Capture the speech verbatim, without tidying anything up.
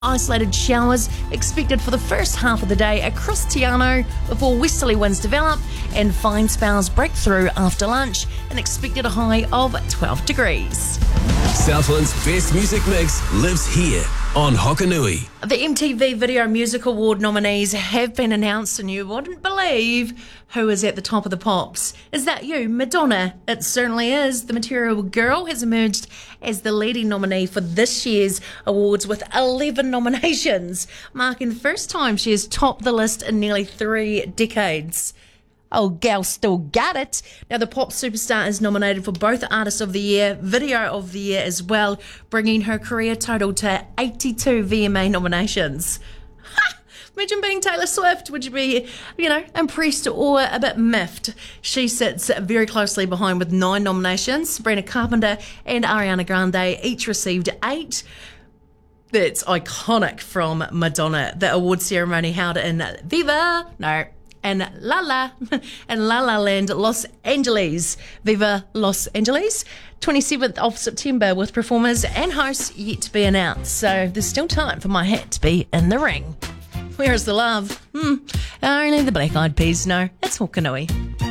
Isolated showers expected for the first half of the day across Te Anau before westerly winds develop and fine spells break through after lunch, and expected a high of twelve degrees. Southland's best music mix lives here on Hokanui. The M T V Video Music Award nominees have been announced, and you wouldn't believe who is at the top of the pops. Is that you, Madonna? It certainly is. The Material Girl has emerged as the leading nominee for this year's awards with eleven nominations, marking the first time she has topped the list in nearly three decades. Oh, gal still got it. Now, the pop superstar is nominated for both Artist of the Year, Video of the Year as well, bringing her career total to eighty-two V M A nominations. Ha! Imagine being Taylor Swift. Would you be, you know, impressed or a bit miffed? She sits very closely behind with nine nominations. Sabrina Carpenter and Ariana Grande each received eight. That's iconic from Madonna. The award ceremony held in Viva, no, and La La, and La La Land, Los Angeles. Viva Los Angeles, twenty-seventh of September, with performers and hosts yet to be announced. So there's still time for my hat to be in the ring. Where is the love? Hmm, only the Black Eyed Peas know. It's Hokanui.